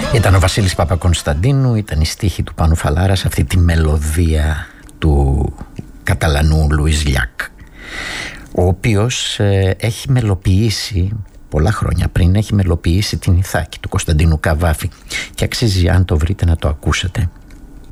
Ήταν ο Βασίλης Παπακωνσταντίνου, ήταν η στίχη του Πάνου Φαλάρα σε αυτή τη μελωδία του Καταλανού Λουίς Λιάκ, ο οποίος έχει μελοποιήσει πολλά χρόνια πριν, έχει μελοποιήσει την Ιθάκη του Κωνσταντίνου Καβάφη και αξίζει, αν το βρείτε, να το ακούσετε.